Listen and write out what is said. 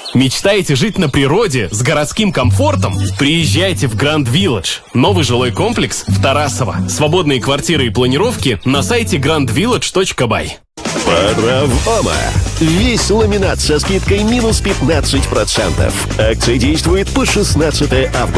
Мечтаете жить на природе с городским комфортом? Приезжайте в Grand Village. Новый жилой комплекс в Тарасово. Свободные квартиры и планировки на сайте grandvillage.by. Паравома. Весь ламинат со скидкой минус 15%. Акция действует по 16 августа.